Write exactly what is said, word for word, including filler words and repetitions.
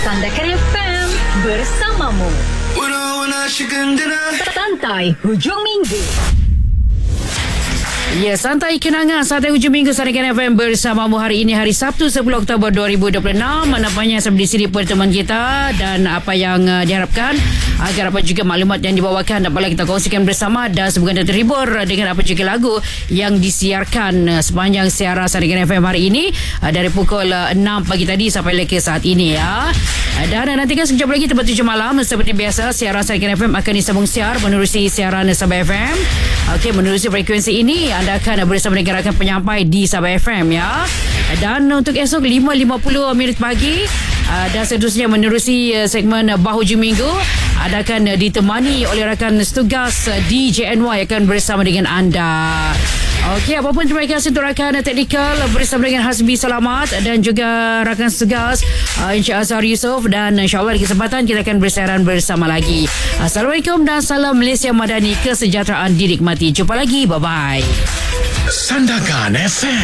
Sandakan F M bersamamu. Santai hujung minggu. Ya, santai kenangan santai hujung minggu Sandakan F M bersamamu. Hari ini hari Sabtu sepuluh Oktober dua ribu dua puluh enam. Nampaknya sampai di sini pertemuan kita dan apa yang uh, diharapkan agar apa juga maklumat yang dibawakan dapatlah kita kongsikan bersama dan semoga anda terhibur dengan apa juga lagu yang disiarkan uh, sepanjang siaran Sandakan F M hari ini uh, dari pukul uh, enam pagi tadi sampai ke saat ini ya. Uh, dan uh, nantikan sekejap lagi tempat tujuh malam seperti biasa siaran Sandakan F M akan disambung siar menerusi siaran Sabah F M. Okey, menerusi frekuensi ini anda akan bersama dengan rakan penyampai di Sabah F M ya. Dan untuk esok lima lima puluh minit pagi uh, dan seterusnya menerusi uh, segmen uh, Bahu Hujung Minggu anda akan uh, ditemani oleh rakan setugas uh, D J N Y akan bersama dengan anda. Okey, apapun terima kasih untuk rakan teknikal bersama dengan Hasbi Selamat dan juga rakan setugas uh, Encik Azhar Yusof dan insyaAllah di kesempatan kita akan bersiaran bersama lagi. Assalamualaikum dan salam Malaysia Madani, kesejahteraan dinikmati. Jumpa lagi, bye-bye. Sandakan F M.